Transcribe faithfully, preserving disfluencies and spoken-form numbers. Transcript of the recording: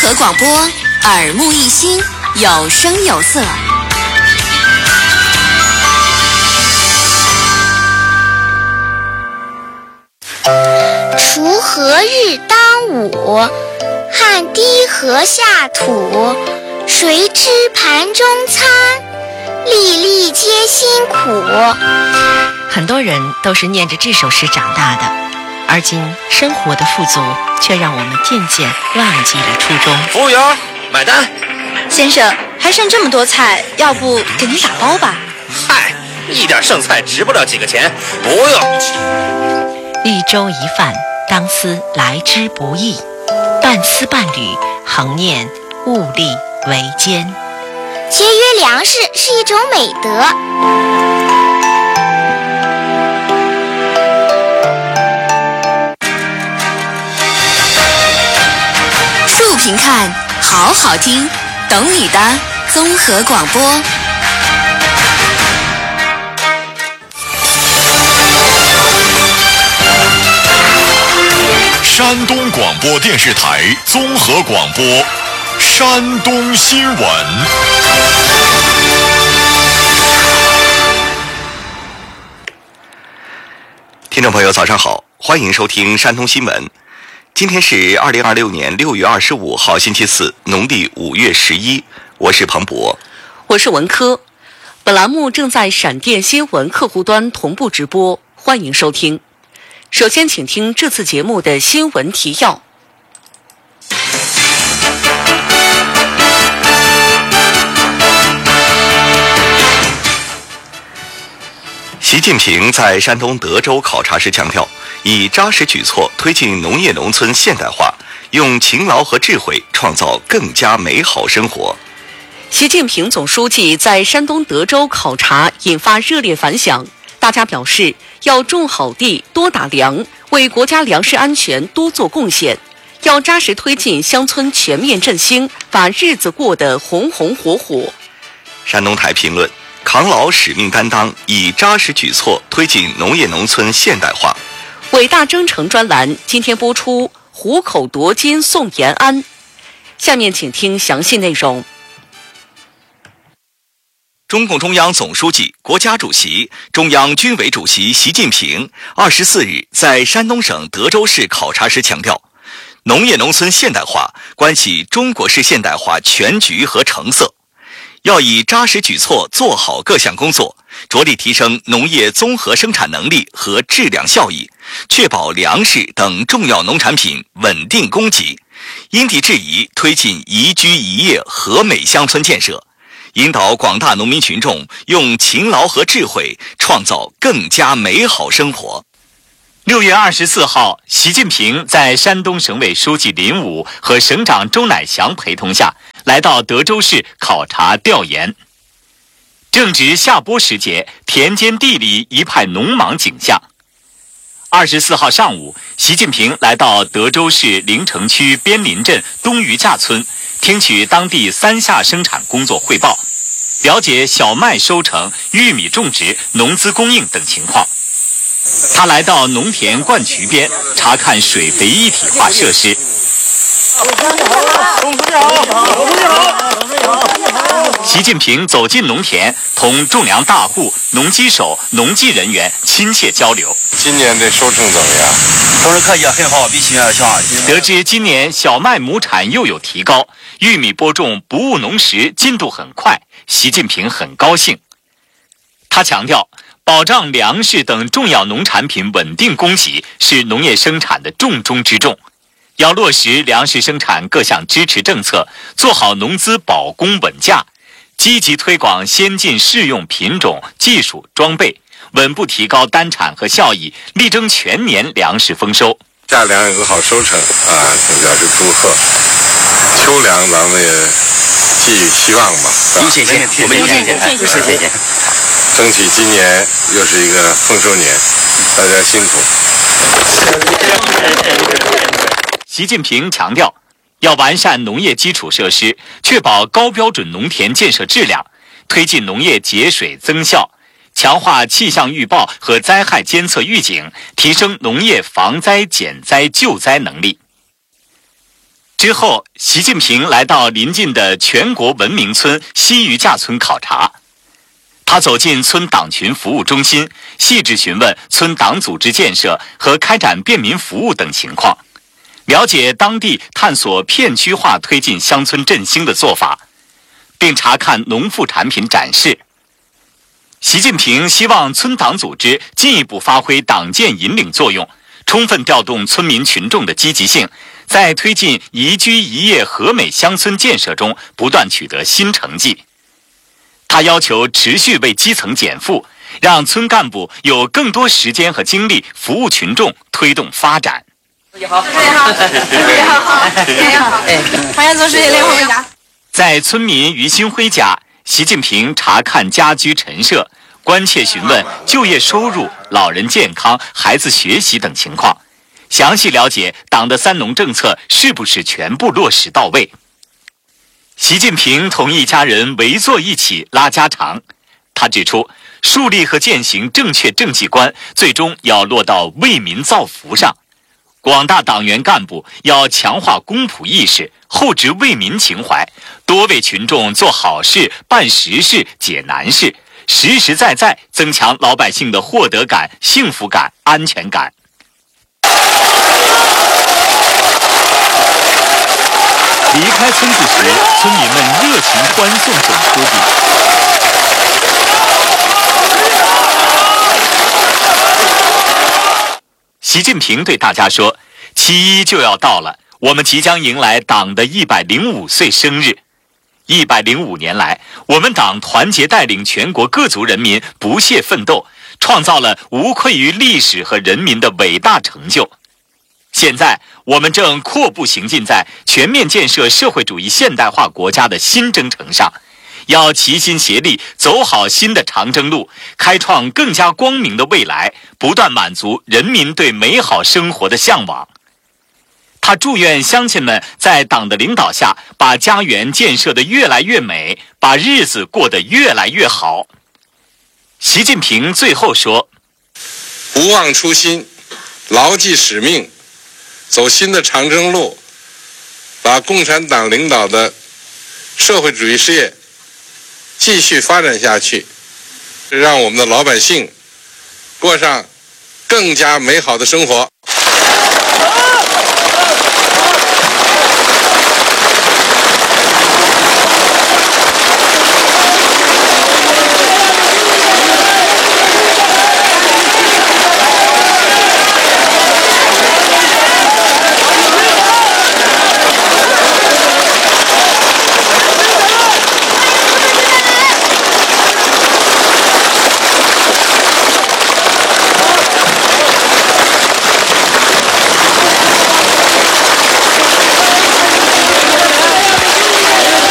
合广播，耳目一新，有声有色。 锄禾日当午，汗滴禾下土。谁知盘中餐，粒粒皆辛苦。 很多人都是念着这首诗长大的，而今生活的富足却让我们渐渐忘记了初衷。 服务员，买单。 先生，还剩这么多菜，要不给您打包吧？ 嗨，一点剩菜值不了几个钱，不用。 一粥一饭，当思来之不易；半丝半缕，恒念物力维艰。 节约粮食是一种美德。 竖屏看，好好听，懂你的综合广播。 山东广播电视台综合广播，山东新闻。 听众朋友，早上好，欢迎收听山东新闻。今天是二零二六年六月二十五号，星期四，农历五月十一。我是彭博， 我是文科。本栏目正在闪电新闻客户端同步直播，欢迎收听。首先，请听这次节目的新闻提要。 习近平在山东德州考察时强调，以扎实举措推进农业农村现代化，用勤劳和智慧创造更加美好生活。 习近平总书记在山东德州考察引发热烈反响，大家表示要种好地、多打粮，为国家粮食安全多做贡献；要扎实推进乡村全面振兴，把日子过得红红火火。 山东台评论：扛牢使命担当，以扎实举措推进农业农村现代化。 伟大征程专栏今天播出虎口夺金送延安。下面请听详细内容。 中共中央总书记、国家主席、中央军委主席习近平二十四日在山东省德州市考察时强调，农业农村现代化关系中国式现代化全局和成色，要以扎实举措做好各项工作，着力提升农业综合生产能力和质量效益，确保粮食等重要农产品稳定供给，因地制宜推进宜居宜业和美乡村建设，引导广大农民群众用勤劳和智慧创造更加美好生活。 六月二十四号，习近平在山东省委书记林武和省长周乃祥陪同下，来到德州市考察调研。正值下播时节，田间地里一派农忙景象。二十四号上午，习近平来到德州市临城区边林镇东余架村，听取当地三下生产工作汇报，了解小麦收成、玉米种植、农资供应等情况。他来到农田灌渠边，查看水肥一体化设施。习近平走进农田，同种粮大户、农机手、农技人员亲切交流。 今年的收成怎么样？ 收成看起来很好，比去年强。 得知今年小麦亩产又有提高，玉米播种不误农时进度很快，习近平很高兴。他强调，保障粮食等重要农产品稳定供给是农业生产的重中之重，要落实粮食生产各项支持政策，做好农资保供稳价，积极推广先进适用品种、技术、装备，稳步提高单产和效益，力争全年粮食丰收。 夏粮有个好收成啊，表示祝贺。秋粮咱们也寄予希望吧。 有谢谢，我们有谢谢，有谢谢。 争取今年又是一个丰收年，大家辛苦。 习近平强调，要完善农业基础设施，确保高标准农田建设质量，推进农业节水增效，强化气象预报和灾害监测预警，提升农业防灾减灾救灾能力。 之后，习近平来到临近的全国文明村西余架村考察。他走进村党群服务中心，细致询问村党组织建设和开展便民服务等情况，了解当地探索片区化推进乡村振兴的做法，并查看农副产品展示。习近平希望村党组织进一步发挥党建引领作用，充分调动村民群众的积极性，在推进宜居宜业和美乡村建设中不断取得新成绩。他要求持续为基层减负，让村干部有更多时间和精力服务群众，推动发展。 你好，你好，你好，你好，欢迎走世界联欢回家。 在村民于新辉家，习近平查看家居陈设，关切询问就业收入、老人健康、孩子学习等情况，详细了解党的三农政策是不是全部落实到位。习近平同一家人围坐一起拉家常。他指出，树立和践行正确政绩观，最终要落到为民造福上。广大党员干部要强化公仆意识，厚植为民情怀，多为群众做好事、办实事、解难事，实实在在增强老百姓的获得感、幸福感、安全感。离开村子时，村民们热情欢送总书记。习近平对大家说：“七一就要到了，我们即将迎来党的一百零五岁生日。一百零五年来，我们党团结带领全国各族人民不懈奋斗，创造了无愧于历史和人民的伟大成就。现在，我们正阔步行进在全面建设社会主义现代化国家的新征程上，要齐心协力走好新的长征路，开创更加光明的未来，不断满足人民对美好生活的向往。”他祝愿乡亲们在党的领导下，把家园建设得越来越美，把日子过得越来越好。习近平最后说：“ 不忘初心，牢记使命，走新的长征路，把共产党领导的社会主义事业继续发展下去，让我们的老百姓过上更加美好的生活。”